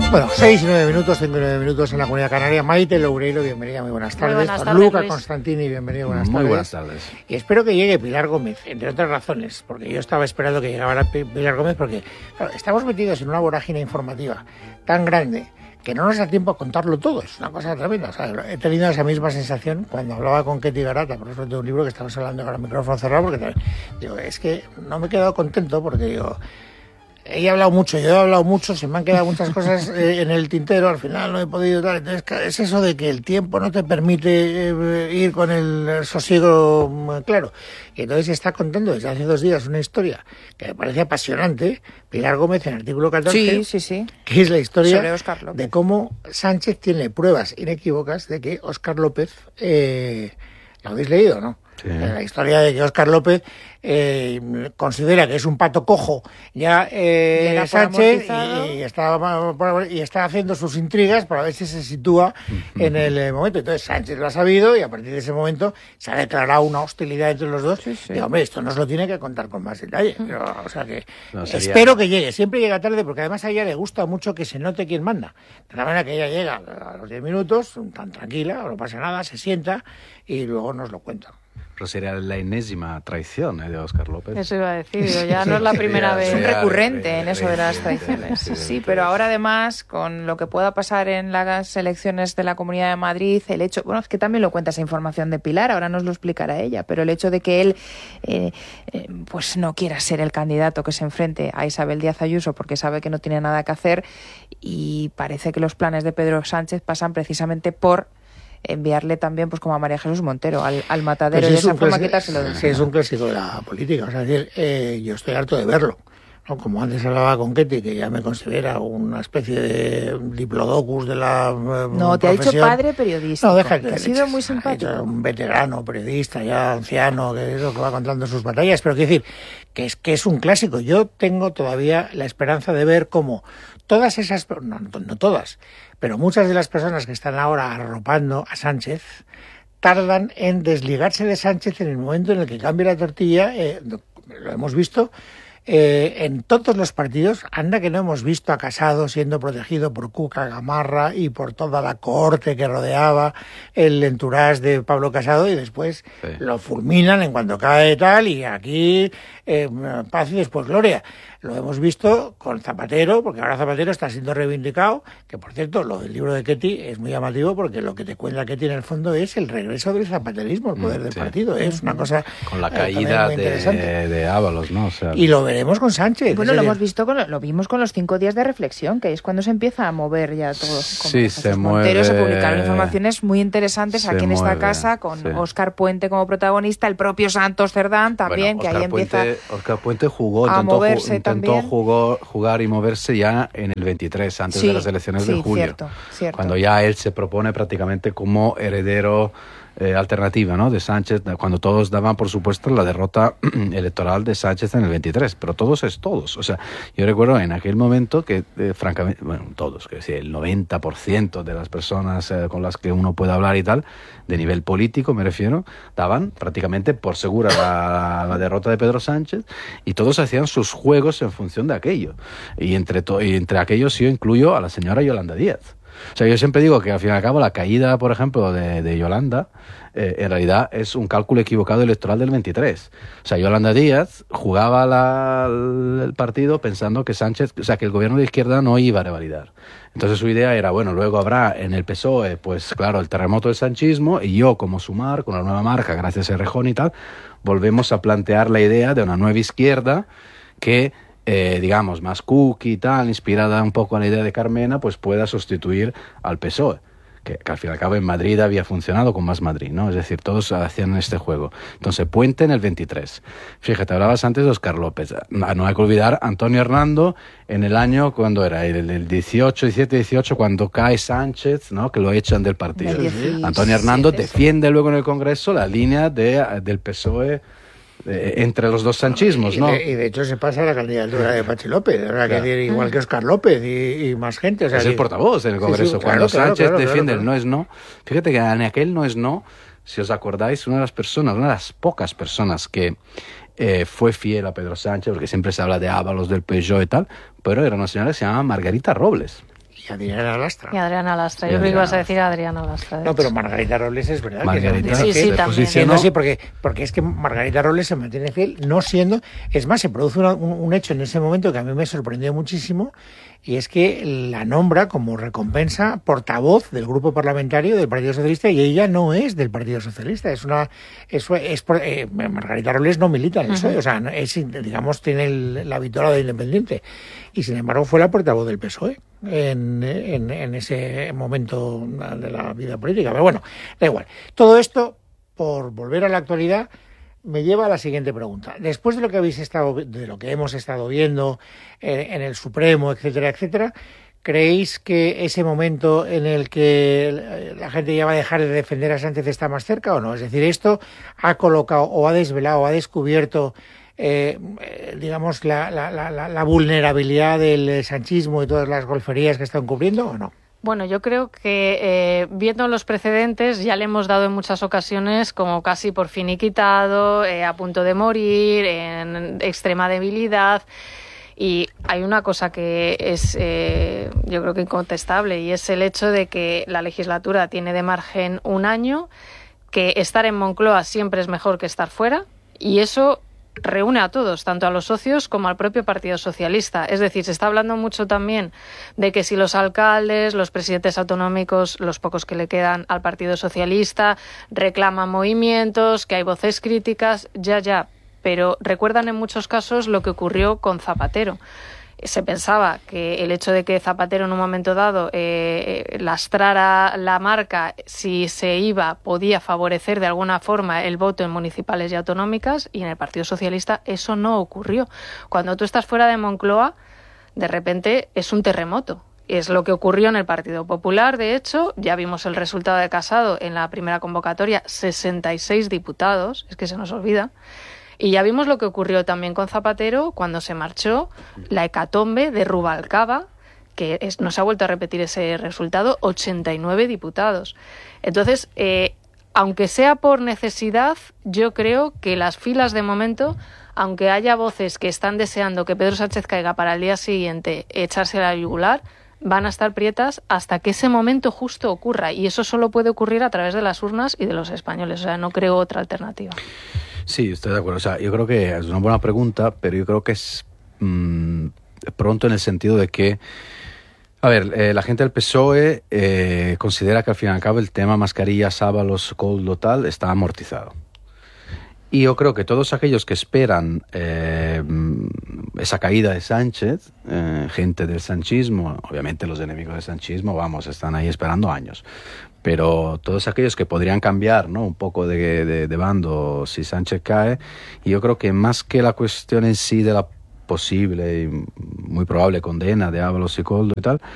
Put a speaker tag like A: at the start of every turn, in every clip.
A: Bueno, 6 y 9 minutos, 5 y 9 minutos en la Comunidad Canaria. Maite Loureiro, bienvenida, muy buenas tardes.
B: Muy buenas tardes,
A: Luca
B: Luis.
A: Constantini, bienvenido, buenas
C: Muy
A: tardes.
C: buenas tardes.
A: Y espero que llegue Pilar Gómez, entre otras razones, porque yo estaba esperando que llegara Pilar Gómez, porque claro, estamos metidos en una vorágine informativa tan grande que no nos da tiempo a contarlo todo. Es una cosa tremenda. O sea, he tenido esa misma sensación cuando hablaba con Ketty Garata, por eso de un libro que estamos hablando con el micrófono cerrado, porque también, digo, es que no me he quedado contento porque digo... Ella ha hablado mucho, yo he hablado mucho, se me han quedado muchas cosas en el tintero, al final no he podido tal. Entonces, es eso de que el tiempo no te permite ir con el sosiego claro. Y entonces está contando desde hace 2 días una historia que me parece apasionante, Pilar Gómez en el artículo 14,
B: Sí.
A: que es la historia
B: Sobre Óscar López.
A: de cómo Sánchez tiene pruebas inequívocas de que Óscar López, ¿lo habéis leído, no?
C: Sí.
A: La historia de que Óscar López considera que es un pato cojo ya
B: Llega por
A: Sánchez
B: amortizado.
A: y está haciendo sus intrigas para ver si se sitúa en el momento. Entonces Sánchez lo ha sabido y a partir de ese momento se ha declarado una hostilidad entre los dos.
B: Sí.
A: Y hombre, esto nos lo tiene que contar con más detalle. Pero, o sea que
C: No, sería-
A: espero que llegue. Siempre llega tarde porque además a ella le gusta mucho que se note quién manda. De la manera que ella llega a los 10 minutos, tan tranquila, no pasa nada, se sienta y luego nos lo cuenta.
C: Pero sería la enésima traición de Óscar López.
B: Eso iba a decir, digo, ya no es la primera vez. Es un
C: sería
B: recurrente en eso de las
C: reincidente,
B: traiciones. Sí,
C: reincidente.
B: pero ahora además, con lo que pueda pasar en las elecciones de la Comunidad de Madrid, el hecho, bueno, es que también lo cuenta esa información de Pilar, ahora nos lo explicará ella, pero el hecho de que él pues no quiera ser el candidato que se enfrente a Isabel Díaz Ayuso porque sabe que no tiene nada que hacer, y parece que los planes de Pedro Sánchez pasan precisamente por enviarle también, pues como a María Jesús Montero, al matadero,
A: Pues
B: y de
A: es
B: esa
A: un
B: forma
A: clásico-
B: quitárselo de
A: sí, es un clásico de la política. O sea, es decir, yo estoy harto de verlo, ¿no? Como antes hablaba con Ketty, que ya me considera una especie de diplodocus de la
B: No, te ha dicho
A: profesión.
B: padre periodista.
A: No, deja
B: que
A: que
B: ha sido muy simpático.
A: un veterano periodista, ya anciano, que es lo que va contando sus batallas, pero quiero decir que es un clásico. Yo tengo todavía la esperanza de ver cómo todas esas, no todas, pero muchas de las personas que están ahora arropando a Sánchez tardan en desligarse de Sánchez en el momento en el que cambie la tortilla. Lo hemos visto en todos los partidos. Anda que no hemos visto a Casado siendo protegido por Cuca Gamarra y por toda la cohorte que rodeaba el entourage de Pablo Casado, y después
C: Sí.
A: lo fulminan en cuanto cae tal, y aquí paz y después gloria. Lo hemos visto con Zapatero, porque ahora Zapatero está siendo reivindicado, que por cierto, lo del libro de Ketty es muy llamativo, porque lo que te cuenta Ketty en el fondo es el regreso del zapaterismo al poder del
C: sí.
A: partido. Es una cosa
C: Con la
A: también
C: caída
A: muy interesante.
C: de Ábalos, ¿no? O sea,
A: Y lo veremos con Sánchez.
B: Bueno,
A: es
B: lo
A: decir,
B: hemos visto, lo vimos con los 5 días de reflexión, que es cuando se empieza a mover ya todo. Con
C: Sí,
B: Jesús
C: se
B: Montero, se
C: mueve-
B: publicaron informaciones muy interesantes
C: se
B: aquí en esta
C: mueve,
B: casa, con
C: sí.
B: Óscar Puente como protagonista, el propio Santos Cerdán también,
C: bueno,
B: que ahí empieza...
C: Óscar Puente jugó,
B: a
C: intentó
B: moverse también.
C: jugar y moverse ya en el 23, antes
B: Sí,
C: de las elecciones de
B: sí,
C: julio.
B: cierto.
C: Cuando ya él se propone prácticamente como heredero alternativa, ¿no?, de Sánchez, cuando todos daban por supuesto la derrota electoral de Sánchez en el 23, pero todos es todos. O sea, yo recuerdo en aquel momento que francamente, bueno, todos, que decir, el 90% de las personas con las que uno puede hablar y tal, de nivel político me refiero, daban prácticamente por segura la derrota de Pedro Sánchez, y todos hacían sus juegos en función de aquello. Y entre aquellos yo incluyo a la señora Yolanda Díaz. O sea, yo siempre digo que al fin y al cabo la caída, por ejemplo, de Yolanda, en realidad es un cálculo equivocado electoral del 23. O sea, Yolanda Díaz jugaba el partido pensando que Sánchez, o sea, que el gobierno de izquierda no iba a revalidar. Entonces su idea era, bueno, luego habrá en el PSOE, pues claro, el terremoto del sanchismo, y yo como Sumar, con la nueva marca, gracias a Errejón y tal, volvemos a plantear la idea de una nueva izquierda que digamos, más cookie y tal, inspirada un poco en la idea de Carmena, pues pueda sustituir al PSOE, que al fin y al cabo en Madrid había funcionado con Más Madrid, ¿no? Es decir, todos hacían este juego. Entonces, Puente en el 23. Fíjate, hablabas antes de Óscar López. No hay que olvidar Antonio Hernando en el año, ¿cuándo era? El 18, 17, 18, cuando cae Sánchez, ¿no?, que lo echan del partido.
B: Del 17,
C: Antonio Hernando
B: sí.
C: defiende luego en el Congreso la línea del PSOE entre los dos sanchismos, ¿no?
A: Y de hecho se pasa a la candidatura de Pachi López, ¿verdad?
C: Claro.
A: Que decir, igual que Óscar López y más gente. O sea,
C: Es el portavoz en el Congreso.
A: sí,
C: Cuando
A: claro,
C: Sánchez
A: claro,
C: defiende
A: claro.
C: el no es no, fíjate que en aquel no es no, si os acordáis, una de las pocas personas que fue fiel a Pedro Sánchez, porque siempre se habla de Ábalos, del Peugeot y tal, pero era una señora que se llamaba Margarita Robles.
A: Y Adriana Lastra.
D: Y Adriana Lastra.
C: Sí,
D: Yo creo que ibas a
C: Adriana.
D: decir Adriana Lastra.
A: No, pero Margarita Robles es verdad.
C: Margarita
D: Sí,
C: se
D: también.
C: posicionó-
A: No, sí, porque es que Margarita Robles se mantiene fiel, no siendo... Es más, se produce un hecho en ese momento que a mí me sorprendió muchísimo, y es que la nombra como recompensa portavoz del grupo parlamentario del Partido Socialista, y ella no es del Partido Socialista. Margarita Robles no milita en el PSOE, o sea, digamos, tiene la vitola de Independiente, y sin embargo fue la portavoz del PSOE en ese momento de la vida política. Pero bueno, da igual. Todo esto, por volver a la actualidad, me lleva a la siguiente pregunta. Después de lo que hemos estado viendo en el Supremo, etcétera, etcétera, ¿creéis que ese momento en el que la gente ya va a dejar de defender a Sánchez está más cerca o no? Es decir, ¿esto ha colocado o ha desvelado o ha descubierto digamos, la vulnerabilidad del sanchismo y todas las golferías que están cubriendo o no?
D: Bueno, yo creo que viendo los precedentes ya le hemos dado en muchas ocasiones como casi por finiquitado, a punto de morir, en extrema debilidad. Y hay una cosa que es yo creo que incontestable, y es el hecho de que la legislatura tiene de margen un año, que estar en Moncloa siempre es mejor que estar fuera, y eso reúne a todos, tanto a los socios como al propio Partido Socialista. Es decir, se está hablando mucho también de que si los alcaldes, los presidentes autonómicos, los pocos que le quedan al Partido Socialista, reclaman movimientos, que hay voces críticas, ya, pero recuerdan en muchos casos lo que ocurrió con Zapatero. Se pensaba que el hecho de que Zapatero en un momento dado lastrara la marca, si se iba, podía favorecer de alguna forma el voto en municipales y autonómicas, y en el Partido Socialista eso no ocurrió. Cuando tú estás fuera de Moncloa, de repente es un terremoto. Es lo que ocurrió en el Partido Popular. De hecho, ya vimos el resultado de Casado en la primera convocatoria, 66 diputados, es que se nos olvida. Y ya vimos lo que ocurrió también con Zapatero cuando se marchó, la hecatombe de Rubalcaba, que no se ha vuelto a repetir ese resultado, 89 diputados. Entonces, aunque sea por necesidad, yo creo que las filas de momento, aunque haya voces que están deseando que Pedro Sánchez caiga para el día siguiente echarse la yugular, van a estar prietas hasta que ese momento justo ocurra. Y eso solo puede ocurrir a través de las urnas y de los españoles. O sea, no creo otra alternativa.
C: Sí, estoy de acuerdo. O sea, yo creo que es una buena pregunta, pero yo creo que es pronto en el sentido de que, a ver, la gente del PSOE considera que al fin y al cabo el tema mascarillas, Ábalos, Koldo, tal, está amortizado. Y yo creo que todos aquellos que esperan esa caída de Sánchez, gente del sanchismo, obviamente los enemigos del sanchismo, vamos, están ahí esperando años. Pero todos aquellos que podrían cambiar, ¿no?, un poco de bando si Sánchez cae, y yo creo que más que la cuestión en sí de la posible y muy probable condena de Ábalos y Koldo y tal,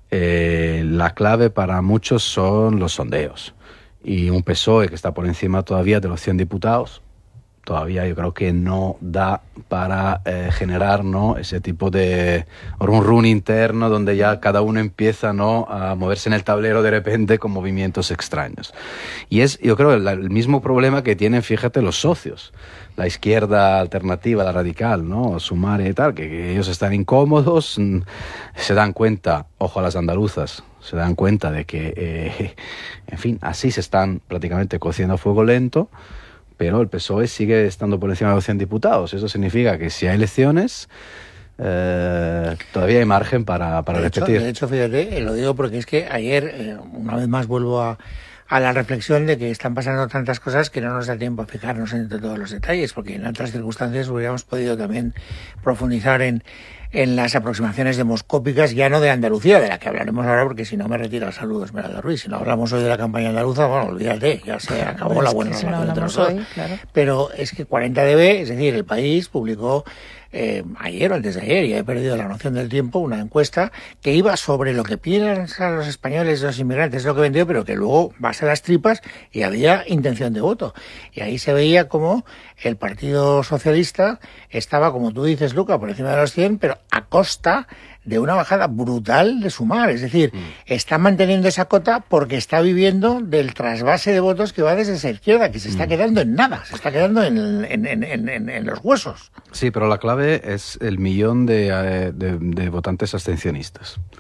C: la clave para muchos son los sondeos. Y un PSOE que está por encima todavía de los 100 diputados, todavía yo creo que no da para generar, ¿no?, ese tipo de run interno donde ya cada uno empieza, ¿no?, a moverse en el tablero de repente con movimientos extraños. Y es, yo creo, el mismo problema que tienen, fíjate, los socios. La izquierda alternativa, la radical, ¿no?, Sumar y tal, que ellos están incómodos, se dan cuenta, ojo a las andaluzas, se dan cuenta de que, en fin, así se están prácticamente cociendo a fuego lento. Pero el PSOE sigue estando por encima de los 100 diputados. Eso significa que si hay elecciones, todavía hay margen para repetir.
A: De hecho, fíjate, lo digo porque es que ayer, una vez más vuelvo a la reflexión de que están pasando tantas cosas que no nos da tiempo a fijarnos en todos los detalles, porque en otras circunstancias hubiéramos podido también profundizar en las aproximaciones demoscópicas, ya no de Andalucía, de la que hablaremos ahora, porque si no me retiro al saludo Esmeralda Ruiz. Si no hablamos hoy de la campaña andaluza, bueno, olvídate, ya se acabó
B: Bueno,
A: la
B: es
A: buena
B: que si no
A: relación entre
B: hablamos
A: nosotros.
B: hoy, claro.
A: Pero es que 40dB, es decir, El País publicó ayer o antes de ayer, ya he perdido la noción del tiempo, una encuesta que iba sobre lo que piensan los españoles, los inmigrantes, lo que vendió, pero que luego vas a las tripas y había intención de voto. Y ahí se veía como el Partido Socialista estaba, como tú dices, Luca, por encima de los 100, pero a costa de una bajada brutal de Sumar. Es decir, está manteniendo esa cota porque está viviendo del trasvase de votos que va desde esa izquierda, que se está quedando en nada, se está quedando en los huesos.
C: Sí, pero la clave es el millón de votantes abstencionistas.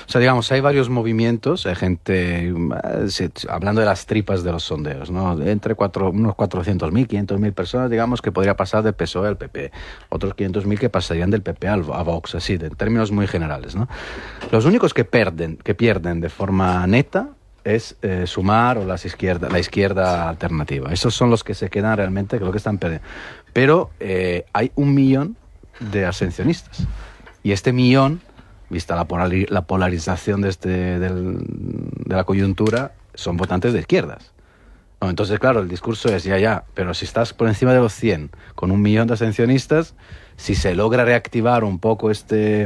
C: O sea, digamos, hay varios movimientos, hay gente hablando de las tripas de los sondeos, ¿no? Entre unos 400.000, 500.000 personas, digamos, que podría pasar del PSOE al PP. Otros 500.000 que pasarían del PP a Vox, así, en términos muy generales, ¿no? Los únicos que pierden de forma neta es Sumar o la izquierda alternativa. Esos son los que se quedan realmente, creo que están perdiendo. Pero hay 1 millón de abstencionistas. Y este millón, vista la polarización de la coyuntura, son votantes de izquierdas. No, entonces, claro, el discurso es ya, pero si estás por encima de los 100, con 1 millón de abstencionistas, si se logra reactivar un poco este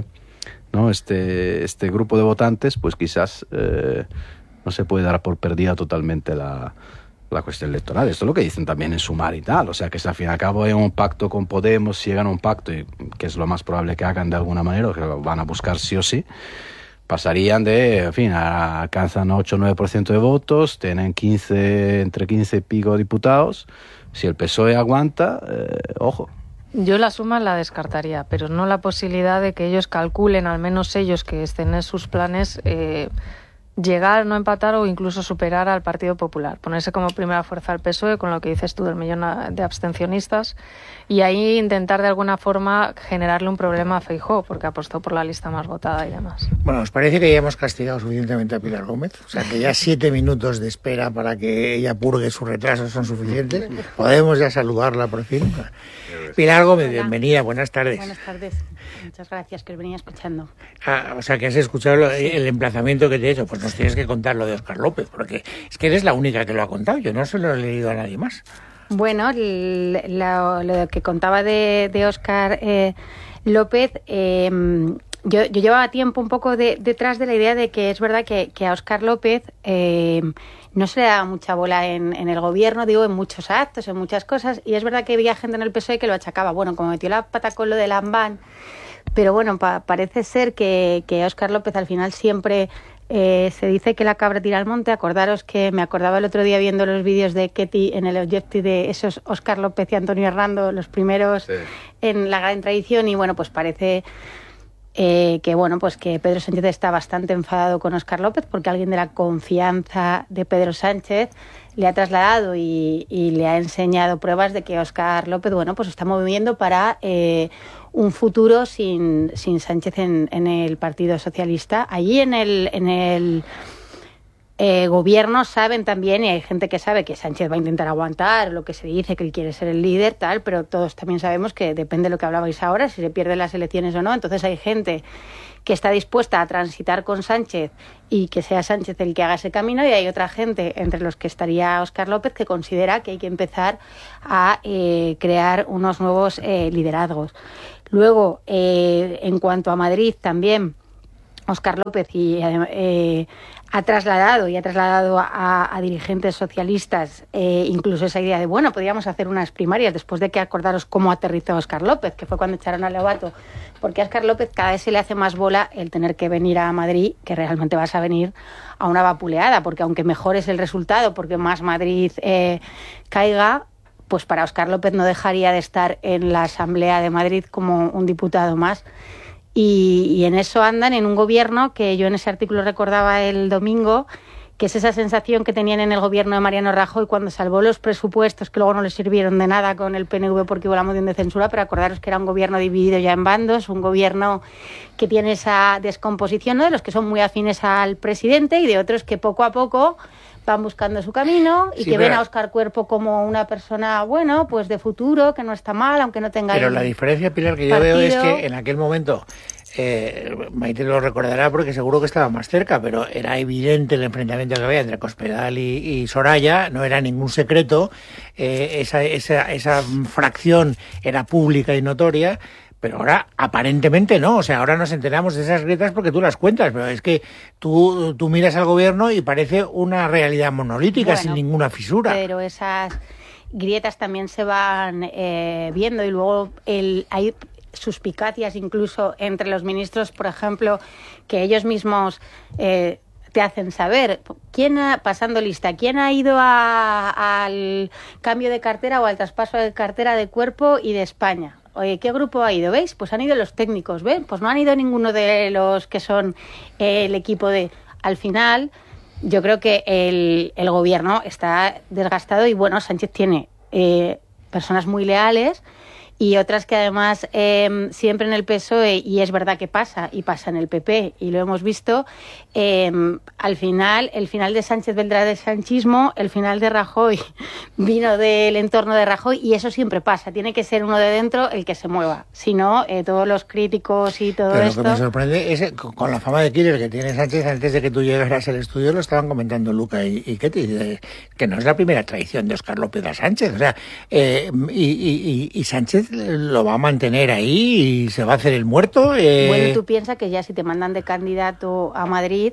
C: grupo de votantes, pues quizás no se puede dar por perdida totalmente la cuestión electoral. Esto es lo que dicen también en Sumar y tal. O sea, que si al fin y al cabo hay un pacto con Podemos, si llegan a un pacto, y que es lo más probable que hagan de alguna manera, o que lo van a buscar sí o sí, pasarían alcanzan 8 o 9% de votos, tienen entre 15 y pico diputados. Si el PSOE aguanta, ojo.
D: Yo la suma la descartaría, pero no la posibilidad de que ellos calculen, al menos ellos que estén en sus planes, llegar, no empatar o incluso superar al Partido Popular. Ponerse como primera fuerza al PSOE, con lo que dices tú del millón de abstencionistas, y ahí intentar de alguna forma generarle un problema a Feijóo, porque apostó por la lista más votada y demás.
A: Bueno, ¿os parece que ya hemos castigado suficientemente a Pilar Gómez? O sea, que ya 7 minutos de espera para que ella purgue su retraso son suficientes. ¿Podemos ya saludarla por fin? Pilar Gómez, bienvenida, buenas tardes.
E: Buenas tardes, muchas gracias, que os venía escuchando.
A: O sea, que has escuchado el emplazamiento que te he hecho. Pues nos tienes que contar lo de Óscar López, porque es que eres la única que lo ha contado, yo no se lo he leído a nadie más.
E: Bueno, lo que contaba de Óscar López, yo llevaba tiempo un poco detrás de la idea de que es verdad que a Óscar López no se le da mucha bola en el gobierno, digo, en muchos actos, en muchas cosas, y es verdad que había gente en el PSOE que lo achacaba, bueno, como metió la pata con lo de Lambán, pero bueno, parece ser que Óscar López al final siempre... se dice que la cabra tira al monte. Acordaros que me acordaba el otro día viendo los vídeos de Ketty en el Objective de esos Óscar López y Antonio Hernando, los primeros en la gran tradición, y bueno, pues parece que Pedro Sánchez está bastante enfadado con Óscar López porque alguien de la confianza de Pedro Sánchez le ha trasladado y le ha enseñado pruebas de que Óscar López, bueno, pues está moviendo para un futuro sin Sánchez en el Partido Socialista. Allí en el gobierno saben también, y hay gente que sabe que Sánchez va a intentar aguantar, lo que se dice, que él quiere ser el líder, tal, pero todos también sabemos que depende de lo que hablabais ahora, si se pierden las elecciones o no. Entonces hay gente que está dispuesta a transitar con Sánchez y que sea Sánchez el que haga ese camino, y hay otra gente, entre los que estaría Óscar López, que considera que hay que empezar a crear unos nuevos liderazgos. Luego, en cuanto a Madrid, también Óscar López ha trasladado a dirigentes socialistas incluso esa idea de, bueno, podríamos hacer unas primarias, después de que acordaros cómo aterrizó Óscar López, que fue cuando echaron a Lobato, porque a Óscar López cada vez se le hace más bola el tener que venir a Madrid, que realmente vas a venir a una vapuleada, porque aunque mejor es el resultado, porque más Madrid caiga, pues para Óscar López no dejaría de estar en la Asamblea de Madrid como un diputado más. Y en eso andan, en un gobierno que yo en ese artículo recordaba el domingo, que es esa sensación que tenían en el gobierno de Mariano Rajoy cuando salvó los presupuestos, que luego no les sirvieron de nada con el PNV porque hubo la moción de censura, pero acordaros que era un gobierno dividido ya en bandos, un gobierno que tiene esa descomposición, ¿no?, de los que son muy afines al presidente y de otros que poco a poco van buscando su camino y que ven a Óscar Cuerpo como una persona, bueno, pues de futuro, que no está mal, aunque no tenga...
A: Pero la diferencia, Pilar, que yo veo es que en aquel momento, Maite lo recordará porque seguro que estaba más cerca, pero era evidente el enfrentamiento que había entre Cospedal y Soraya, no era ningún secreto, esa fracción era pública y notoria. Pero ahora, aparentemente no. O sea, ahora nos enteramos de esas grietas porque tú las cuentas. Pero es que tú miras al gobierno y parece una realidad monolítica, sin ninguna fisura.
E: Pero esas grietas también se van viendo. Y luego hay suspicacias incluso entre los ministros, por ejemplo, que ellos mismos... te hacen saber pasando lista, quién ha ido al cambio de cartera o al traspaso de cartera de Cuerpo y de España. oye, ¿qué grupo ha ido? ¿Veis? Pues han ido los técnicos, ¿ven? Pues no han ido ninguno de los que son el equipo de... Al final, yo creo que el gobierno está desgastado y, bueno, Sánchez tiene personas muy leales y otras que además siempre en el PSOE, y es verdad que pasa, y pasa en el PP, y lo hemos visto, al final, el final de Sánchez vendrá del sanchismo, el final de Rajoy vino del entorno de Rajoy, y eso siempre pasa, tiene que ser uno de dentro el que se mueva, si no, todos los críticos y todo
A: Pero
E: esto...
A: lo que me sorprende es con la fama de killer que tiene Sánchez, antes de que tú llegaras al estudio, lo estaban comentando Luca y Ketty, que no es la primera traición de Óscar López a Sánchez, o sea, y Sánchez lo va a mantener ahí y se va a hacer el muerto.
E: Bueno, tú piensas que ya si te mandan de candidato a Madrid...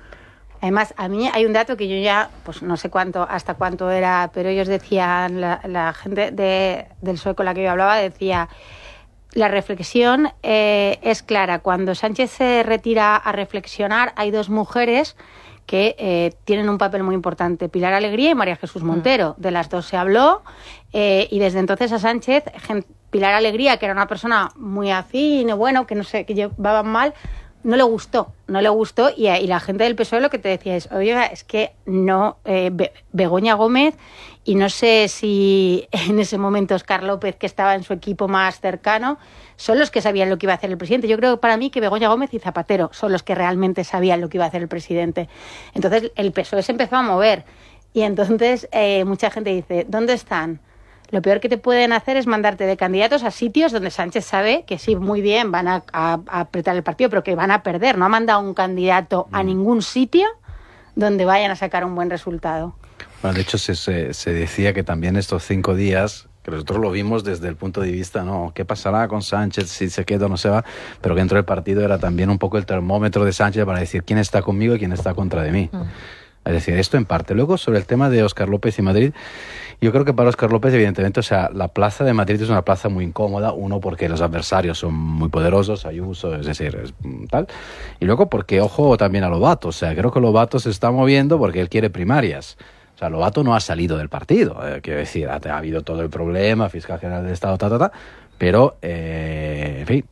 E: Además, a mí hay un dato que yo ya, pues no sé hasta cuánto era, pero ellos decían, la gente del PSOE con la que yo hablaba decía, la reflexión es clara. Cuando Sánchez se retira a reflexionar, hay dos mujeres que tienen un papel muy importante, Pilar Alegría y María Jesús Montero. De las dos se habló y desde entonces a Sánchez, Pilar Alegría, que era una persona muy afín, bueno, que no sé, que llevaban mal, no le gustó y la gente del PSOE lo que te decía es, oiga, es que no, Begoña Gómez, y no sé si en ese momento Óscar López, que estaba en su equipo más cercano, son los que sabían lo que iba a hacer el presidente. Yo creo para mí que Begoña Gómez y Zapatero son los que realmente sabían lo que iba a hacer el presidente. Entonces el PSOE se empezó a mover y entonces mucha gente dice, ¿dónde están? Lo peor que te pueden hacer es mandarte de candidatos a sitios donde Sánchez sabe que sí, muy bien, van a apretar el partido, pero que van a perder. No ha mandado un candidato a ningún sitio donde vayan a sacar un buen resultado.
C: Bueno, de hecho, se decía que también estos 5 días, que nosotros lo vimos desde el punto de vista, ¿no? ¿Qué pasará con Sánchez si se queda o no se va? Pero que dentro del partido era también un poco el termómetro de Sánchez para decir quién está conmigo y quién está contra de mí. Es decir, esto en parte. Luego, sobre el tema de Óscar López y Madrid, yo creo que para Óscar López, evidentemente, o sea, la plaza de Madrid es una plaza muy incómoda, uno, porque los adversarios son muy poderosos, Ayuso, es decir, tal, y luego porque, ojo, también a Lobato, o sea, creo que Lobato se está moviendo porque él quiere primarias. O sea, Lobato no ha salido del partido, quiero decir, ha habido todo el problema, fiscal general del Estado, pero, en fin,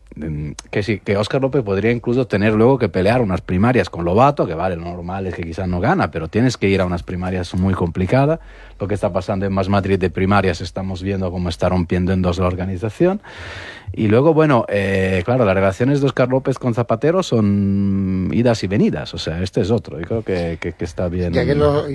C: que Óscar López podría incluso tener luego que pelear unas primarias con Lobato, que vale, lo normal es que quizás no gana, pero tienes que ir a unas primarias muy complicadas. Lo que está pasando en Más Madrid de primarias, estamos viendo cómo está rompiendo en dos la organización. Y luego, bueno, claro, las relaciones de Óscar López con Zapatero son idas y venidas, o sea, este es otro, yo creo que está bien.
A: Ya que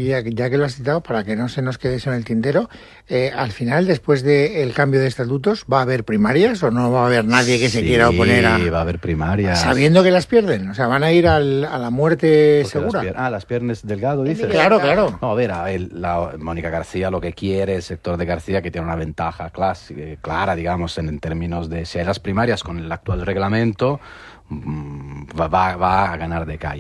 A: lo has citado, para que no se nos quede eso en el tintero, al final, después del cambio de estatutos, ¿va a haber primarias o no va a haber nadie que se quiera oponer a...?
C: Sí, va a haber primarias.
A: Sabiendo que las pierden, o sea, van a ir a la muerte segura.
C: Las piernas Delgado, dices.
A: Claro, claro.
C: No, a ver, Mónica García lo que quiere, el sector de García, que tiene una ventaja clara, digamos, en términos de si hay las primarias con el actual reglamento, va a ganar de calle.